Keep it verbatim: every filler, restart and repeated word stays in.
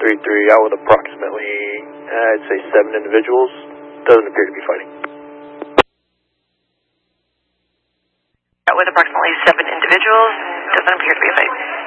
three three, out with approximately, uh, I'd say seven individuals. Doesn't appear to be fighting. Out with approximately seven individuals. Doesn't appear to be fighting.